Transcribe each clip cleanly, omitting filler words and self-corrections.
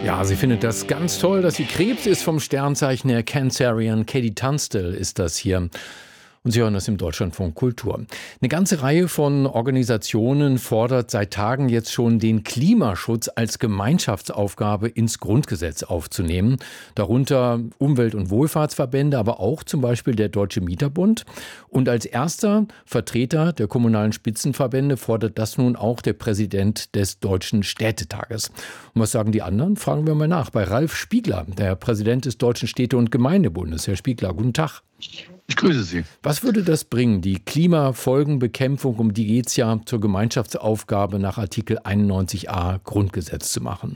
Ja, sie findet das ganz toll, dass sie Krebs ist vom Sternzeichen her Cancerian. Katie Tunstall ist das hier. Und Sie hören das im Deutschlandfunk Kultur. Eine ganze Reihe von Organisationen fordert seit Tagen jetzt schon, den Klimaschutz als Gemeinschaftsaufgabe ins Grundgesetz aufzunehmen. Darunter Umwelt- und Wohlfahrtsverbände, aber auch zum Beispiel der Deutsche Mieterbund. Und als erster Vertreter der kommunalen Spitzenverbände fordert das nun auch der Präsident des Deutschen Städtetages. Und was sagen die anderen? Fragen wir mal nach bei Ralf Spiegler, der Präsident des Deutschen Städte- und Gemeindebundes. Herr Spiegler, guten Tag. Ich grüße Sie. Was würde das bringen, die Klimafolgenbekämpfung, um die geht es ja, zur Gemeinschaftsaufgabe nach Artikel 91a Grundgesetz zu machen?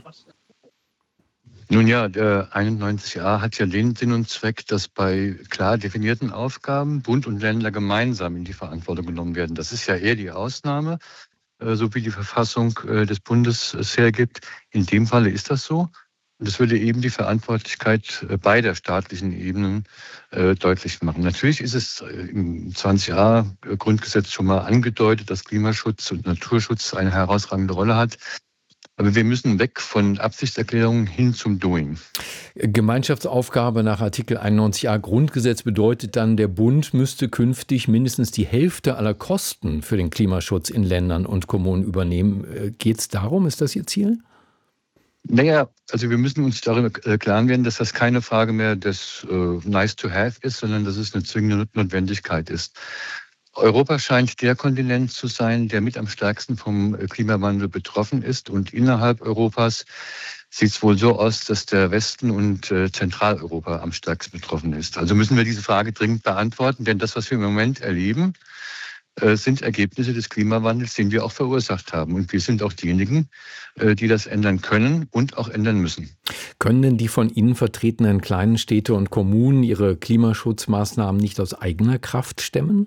Nun ja, der 91a hat ja den Sinn und Zweck, dass bei klar definierten Aufgaben Bund und Länder gemeinsam in die Verantwortung genommen werden. Das ist ja eher die Ausnahme, so wie die Verfassung des Bundes es hergibt. In dem Falle ist das so. Und das würde eben die Verantwortlichkeit beider staatlichen Ebenen deutlich machen. Natürlich ist es im 20a Grundgesetz schon mal angedeutet, dass Klimaschutz und Naturschutz eine herausragende Rolle hat. Aber wir müssen weg von Absichtserklärungen hin zum Doing. Gemeinschaftsaufgabe nach Artikel 91a Grundgesetz bedeutet dann, der Bund müsste künftig mindestens die Hälfte aller Kosten für den Klimaschutz in Ländern und Kommunen übernehmen. Geht es darum? Ist das Ihr Ziel? Naja, also wir müssen uns darüber klar werden, dass das keine Frage mehr des Nice to have ist, sondern dass es eine zwingende Notwendigkeit ist. Europa scheint der Kontinent zu sein, der mit am stärksten vom Klimawandel betroffen ist. Und innerhalb Europas sieht es wohl so aus, dass der Westen und Zentraleuropa am stärksten betroffen ist. Also müssen wir diese Frage dringend beantworten, denn das, was wir im Moment erleben, sind Ergebnisse des Klimawandels, den wir auch verursacht haben. Und wir sind auch diejenigen, die das ändern können und auch ändern müssen. Können denn die von Ihnen vertretenen kleinen Städte und Kommunen ihre Klimaschutzmaßnahmen nicht aus eigener Kraft stemmen?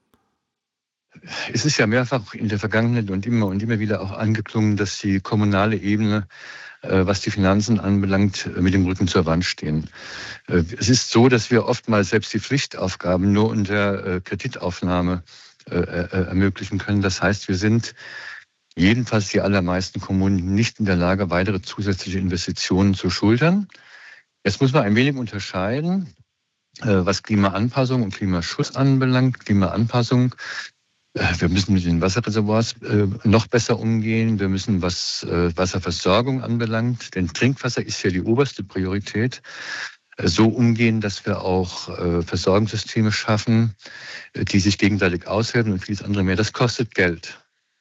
Es ist ja mehrfach in der Vergangenheit und immer wieder auch angeklungen, dass die kommunale Ebene, was die Finanzen anbelangt, mit dem Rücken zur Wand stehen. Es ist so, dass wir oftmals selbst die Pflichtaufgaben nur unter Kreditaufnahme ermöglichen können. Das heißt, wir sind jedenfalls die allermeisten Kommunen nicht in der Lage, weitere zusätzliche Investitionen zu schultern. Jetzt muss man ein wenig unterscheiden, was Klimaanpassung und Klimaschutz anbelangt. Klimaanpassung, wir müssen mit den Wasserreservoirs noch besser umgehen. Wir müssen, was Wasserversorgung anbelangt, denn Trinkwasser ist ja die oberste Priorität, so umgehen, dass wir auch Versorgungssysteme schaffen, die sich gegenseitig aushelfen und vieles andere mehr. Das kostet Geld.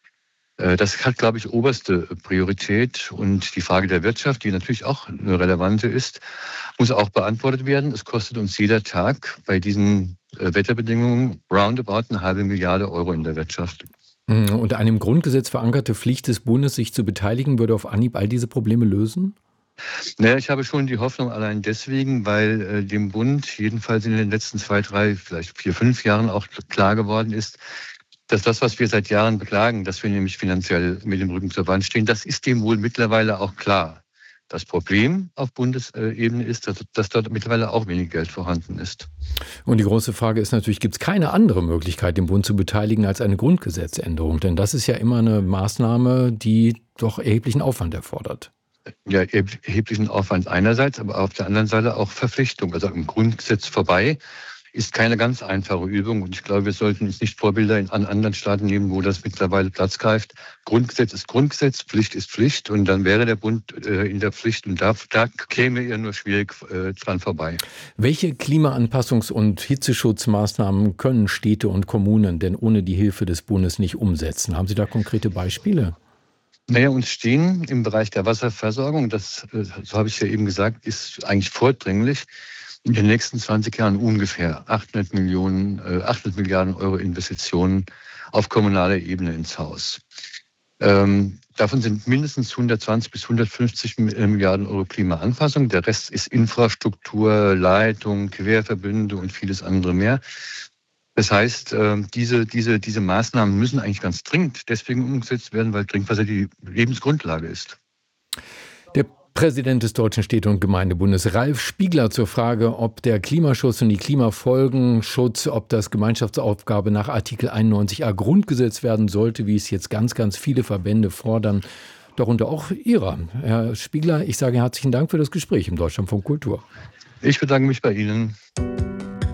Das hat, glaube ich, oberste Priorität. Und die Frage der Wirtschaft, die natürlich auch eine relevante ist, muss auch beantwortet werden. Es kostet uns jeder Tag bei diesen Wetterbedingungen roundabout 1,5 Milliarde Euro in der Wirtschaft. Und eine im Grundgesetz verankerte Pflicht des Bundes, sich zu beteiligen, würde auf Anhieb all diese Probleme lösen? Naja, ich habe schon die Hoffnung allein deswegen, weil dem Bund jedenfalls in den letzten 2, 3, vielleicht 4, 5 Jahren auch klar geworden ist, dass das, was wir seit Jahren beklagen, dass wir nämlich finanziell mit dem Rücken zur Wand stehen, das ist dem wohl mittlerweile auch klar. Das Problem auf Bundesebene ist, dass dort mittlerweile auch wenig Geld vorhanden ist. Und die große Frage ist natürlich, gibt es keine andere Möglichkeit, den Bund zu beteiligen als eine Grundgesetzänderung? Denn das ist ja immer eine Maßnahme, die doch erheblichen Aufwand erfordert. Ja, erheblichen Aufwand einerseits, aber auf der anderen Seite auch Verpflichtung. Also im Grundgesetz vorbei ist keine ganz einfache Übung. Und ich glaube, wir sollten uns nicht Vorbilder an anderen Staaten nehmen, wo das mittlerweile Platz greift. Grundgesetz ist Grundgesetz, Pflicht ist Pflicht. Und dann wäre der Bund in der Pflicht. Und da käme er nur schwierig dran vorbei. Welche Klimaanpassungs- und Hitzeschutzmaßnahmen können Städte und Kommunen denn ohne die Hilfe des Bundes nicht umsetzen? Haben Sie da konkrete Beispiele? Naja, uns stehen im Bereich der Wasserversorgung, das, so habe ich ja eben gesagt, ist eigentlich vordringlich, in den nächsten 20 Jahren ungefähr 800 Milliarden Euro Investitionen auf kommunaler Ebene ins Haus. Davon sind mindestens 120 bis 150 Milliarden Euro Klimaanpassung. Der Rest ist Infrastruktur, Leitung, Querverbünde und vieles andere mehr. Das heißt, diese Maßnahmen müssen eigentlich ganz dringend deswegen umgesetzt werden, weil Trinkwasser die Lebensgrundlage ist. Der Präsident des Deutschen Städte- und Gemeindebundes, Ralf Spiegler, zur Frage, ob der Klimaschutz und die Klimafolgenschutz, ob das Gemeinschaftsaufgabe nach Artikel 91a Grundgesetz werden sollte, wie es jetzt ganz viele Verbände fordern. darunter auch Ihrer. Herr Spiegler, ich sage herzlichen Dank für das Gespräch im Deutschlandfunk Kultur. Ich bedanke mich bei Ihnen.